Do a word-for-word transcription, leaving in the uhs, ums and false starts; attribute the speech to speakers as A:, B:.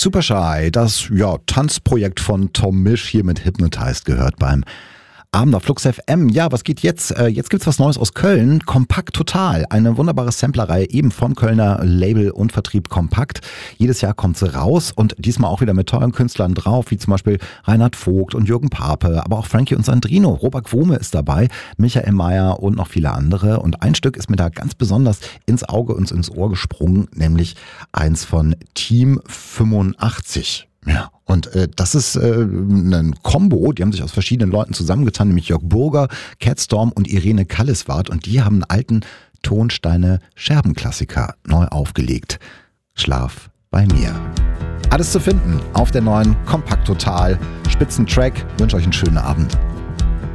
A: Supershy, das ja, Tanzprojekt von Tom Misch hier mit Hypnotized gehört beim Abend auf Flux F M. Ja, was geht jetzt? Äh, jetzt gibt's was Neues aus Köln. Kompakt Total. Eine wunderbare Samplerreihe eben vom Kölner Label und Vertrieb Kompakt. Jedes Jahr kommt sie raus und diesmal auch wieder mit tollen Künstlern drauf, wie zum Beispiel Reinhard Vogt und Jürgen Pape, aber auch Frankie und Sandrino. Robert Gwome ist dabei, Michael Mayer und noch viele andere. Und ein Stück ist mir da ganz besonders ins Auge und ins Ohr gesprungen, nämlich eins von Team fünfundachtzig. Ja, und äh, das ist äh, ein Kombo, die haben sich aus verschiedenen Leuten zusammengetan, nämlich Jörg Burger, Catstorm und Irene Kalleswart, und die haben einen alten Tonsteine-Scherben-Klassiker neu aufgelegt. Schlaf bei mir. Alles zu finden auf der neuen Kompakt Total Spitzentrack. Ich wünsche euch einen schönen Abend.